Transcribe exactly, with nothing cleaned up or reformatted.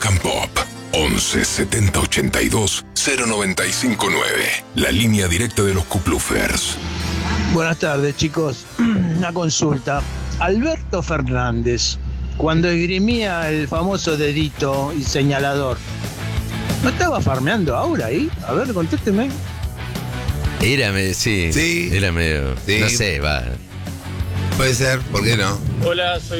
Rock and Pop. once setenta ochenta y dos cero noventa y cinco nueve. La línea directa de los Kuplufers. Buenas tardes, chicos. Una consulta. Alberto Fernández, cuando esgrimía el famoso dedito y señalador, ¿no estaba farmeando ahora ahí? A ver, contésteme. Era medio, sí, Sí. era medio, Sí. no sé, va. Puede ser, ¿por qué no? Hola, soy